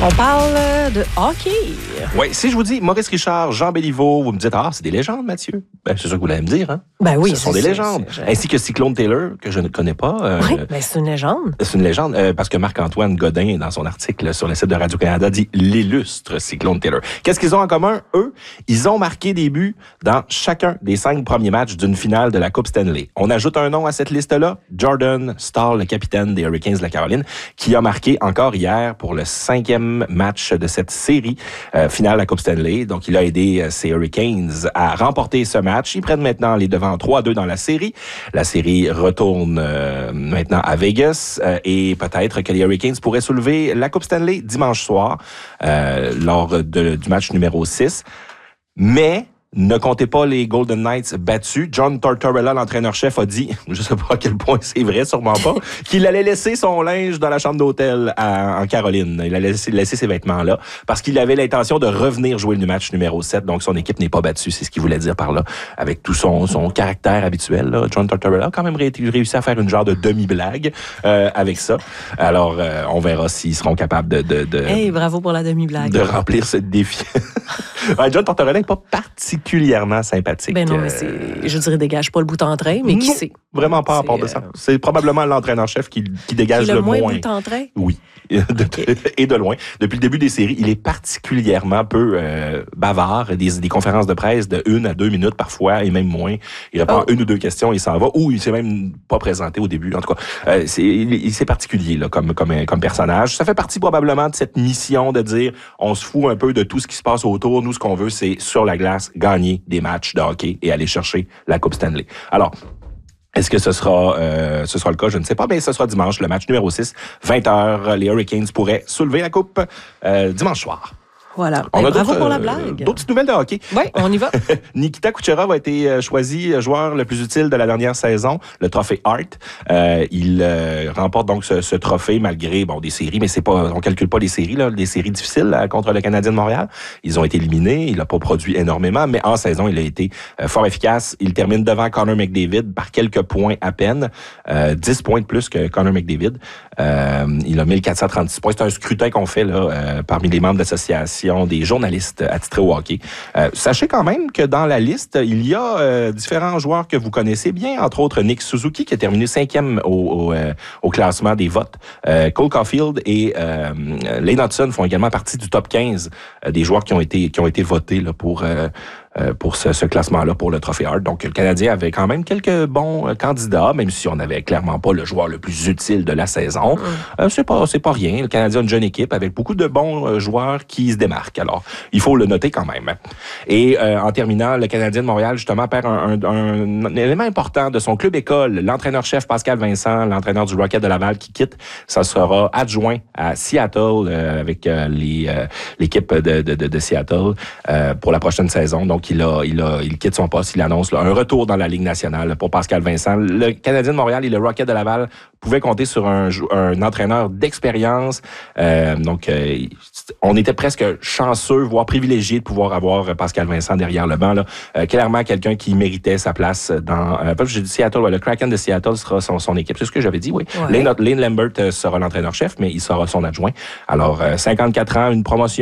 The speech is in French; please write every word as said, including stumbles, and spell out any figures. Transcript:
On parle de hockey. Oui, si je vous dis Maurice Richard, Jean Béliveau, vous me dites, ah, c'est des légendes, Mathieu. Ben, c'est ça que vous allez me dire, hein? Ben oui. Ce sont des c'est, légendes. c'est, c'est, Ainsi que Cyclone Taylor, que je ne connais pas. Euh, oui, ben c'est une légende. C'est une légende, euh, parce que Marc-Antoine Godin, dans son article sur le site de Radio-Canada, dit l'illustre Cyclone Taylor. Qu'est-ce qu'ils ont en commun, eux? Ils ont marqué des buts dans chacun des cinq premiers matchs d'une finale de la Coupe Stanley. On ajoute un nom à cette liste-là, Jordan Staal, le capitaine des Hurricanes de la Caroline, qui a marqué encore hier pour le cinquième match de cette série euh, finale de la Coupe Stanley. Donc, il a aidé euh, ses Hurricanes à remporter ce match. Ils prennent maintenant les devants trois à deux dans la série. La série retourne euh, maintenant à Vegas euh, et peut-être que les Hurricanes pourraient soulever la Coupe Stanley dimanche soir euh, lors de, du match numéro six. Mais ne comptez pas les Golden Knights battus. John Tortorella, l'entraîneur-chef, a dit, je ne sais pas à quel point c'est vrai, sûrement pas, qu'il allait laisser son linge dans la chambre d'hôtel à, en Caroline. Il allait laisser, laisser ses vêtements là parce qu'il avait l'intention de revenir jouer le match numéro sept. Donc, son équipe n'est pas battue. C'est ce qu'il voulait dire par là. Avec tout son, son caractère habituel, là, John Tortorella a quand même ré- réussi à faire une genre de demi-blague euh, avec ça. Alors, euh, on verra s'ils seront capables de... de, de Hey, bravo pour la demi-blague. De remplir ce défi. Ouais, John Tortorella n'est pas particulièrement sympathique. Ben non, mais c'est, je dirais, dégage pas le bout en train, mais qui non, sait? Vraiment pas à C'est, part de ça. euh, C'est probablement l'entraîneur-chef qui, qui dégage Qui est le, le moins moins. bout en train? Oui. De, Okay. Et de loin. Depuis le début des séries, il est particulièrement peu euh, bavard. Des, des conférences de presse de une à deux minutes parfois, et même moins. Il répond Oh. à une ou deux questions, il s'en va. Ou il s'est même pas présenté au début. En tout cas, euh, c'est, il, c'est particulier là, comme, comme, comme personnage. Ça fait partie probablement de cette mission de dire, on se fout un peu de tout ce qui se passe autour. Nous, ce qu'on veut, c'est sur la glace, gagner des matchs de hockey et aller chercher la Coupe Stanley. Alors, est-ce que ce sera euh, ce sera le cas? Je ne sais pas. Mais ce sera dimanche, le match numéro six, vingt heures. Les Hurricanes pourraient soulever la coupe euh, dimanche soir. Voilà. On Ben, a bravo d'autres, pour la euh, blague. d'autres petites nouvelles de hockey. Oui, on y va. Nikita Kucherov a été choisi joueur le plus utile de la dernière saison, le trophée Hart. Euh, il euh, remporte donc ce, ce trophée malgré bon des séries, mais c'est pas, on calcule pas les séries là, des séries difficiles là, contre le Canadien de Montréal. Ils ont été éliminés. Il a pas produit énormément, mais en saison, il a été euh, fort efficace. Il termine devant Connor McDavid par quelques points à peine, euh, dix points de plus que Connor McDavid. Euh, il a mille quatre cent trente-six points. C'est un scrutin qu'on fait là euh, parmi les membres de l'association des journalistes attitrés au hockey. Euh, sachez quand même que dans la liste, il y a euh, différents joueurs que vous connaissez bien, entre autres Nick Suzuki, qui a terminé cinquième au, au, euh, au classement des votes. Euh, Cole Caulfield et euh, Lane Hudson font également partie du top quinze euh, des joueurs qui ont été qui ont été votés là, pour euh, Euh, pour ce, ce classement-là, pour le Trophée Hart. Donc, le Canadien avait quand même quelques bons euh, candidats, même si on n'avait clairement pas le joueur le plus utile de la saison. Mm. Euh, c'est pas, c'est pas rien. Le Canadien a une jeune équipe avec beaucoup de bons euh, joueurs qui se démarquent. Alors, il faut le noter quand même. Et euh, en terminant, le Canadien de Montréal, justement, perd un, un, un, un élément important de son club école. L'entraîneur-chef Pascal Vincent, l'entraîneur du Rocket de Laval, qui quitte, ça sera adjoint à Seattle euh, avec euh, les, euh, l'équipe de, de, de, de Seattle euh, pour la prochaine saison. Donc, Il, a, il, a, il quitte son poste, il annonce là, un retour dans la Ligue nationale pour Pascal Vincent. Le Canadien de Montréal et le Rocket de Laval pouvaient compter sur un, un entraîneur d'expérience. Euh, donc, euh, on était presque chanceux, voire privilégiés de pouvoir avoir Pascal Vincent derrière le banc. Là. Euh, clairement, quelqu'un qui méritait sa place dans... Euh, j'ai dit Seattle, ouais, le Kraken de Seattle sera son, son équipe. C'est ce que j'avais dit, oui. Ouais. Lane, Lane Lambert sera l'entraîneur-chef, mais il sera son adjoint. Alors, euh, cinquante-quatre ans, une promotion